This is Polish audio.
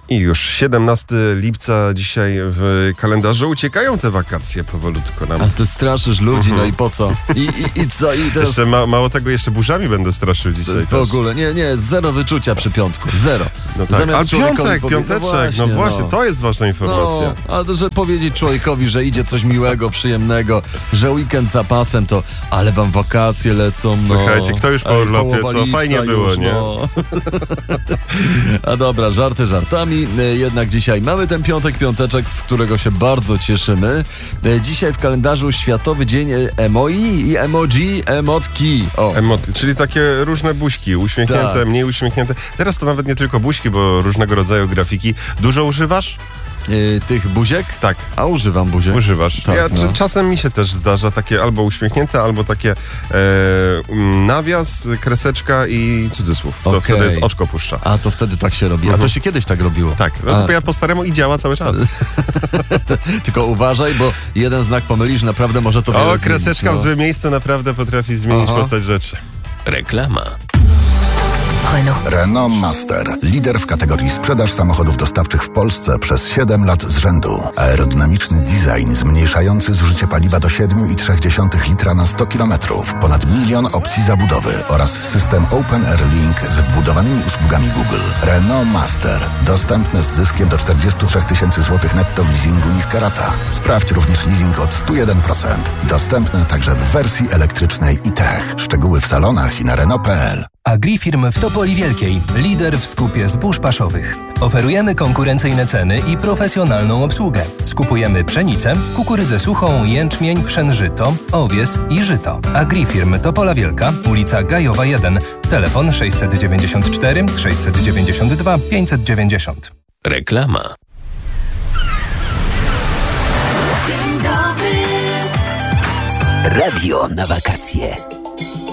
I już 17 lipca dzisiaj w kalendarzu. Uciekają te wakacje powolutku nam. A ty straszysz ludzi, no i po co? I co? I teraz... Jeszcze mało tego, jeszcze burzami będę straszył dzisiaj w ogóle, nie, zero wyczucia przy piątku, zero. No tak. Ale piąteczek, no właśnie, to jest ważna informacja. No, ale że powiedzieć człowiekowi, że idzie coś miłego, przyjemnego, że weekend za pasem, to ale wam wakacje lecą, no. Słuchajcie, kto już po urlopie, co? Fajnie było, już, nie? No. A dobra, żarty żartami, jednak dzisiaj mamy ten piąteczek, z którego się bardzo cieszymy. Dzisiaj w kalendarzu Światowy Dzień Emoi i emoji, emotki. Czyli takie różne buźki, uśmiechnięte, tak. Mniej uśmiechnięte. Teraz to nawet nie tylko buźki, bo różnego rodzaju grafiki. Dużo używasz? Tych buziek? Tak. A używam buziek. Używasz. Tak, czasem mi się też zdarza takie albo uśmiechnięte, albo takie nawias, kreseczka i cudzysłów. To wtedy jest oczko puszcza. A to wtedy tak się robi. A to się kiedyś tak robiło. Tak. No to ja po staremu i działa cały czas. Tylko uważaj, bo jeden znak pomylisz, naprawdę może to wiele kreseczka w złe miejsce naprawdę potrafi zmienić postać rzeczy. Reklama. Renault Master. Lider w kategorii sprzedaż samochodów dostawczych w Polsce przez 7 lat z rzędu. Aerodynamiczny design zmniejszający zużycie paliwa do 7,3 litra na 100 km. Ponad 1 milion opcji zabudowy oraz system Open Air Link z wbudowanymi usługami Google. Renault Master. Dostępny z zyskiem do 43 000 złotych netto w leasingu niska rata. Sprawdź również leasing od 101%. Dostępny także w wersji elektrycznej i tech. Szczegóły w salonach i na Renault.pl. Agrifirm w Topoli Wielkiej, lider w skupie zbóż paszowych. Oferujemy konkurencyjne ceny i profesjonalną obsługę. Skupujemy pszenicę, kukurydzę suchą, jęczmień, pszenżyto, owies i żyto. Agrifirm Topola Wielka, ulica Gajowa 1, telefon 694 692 590. Reklama. Dzień dobry. Radio na wakacje.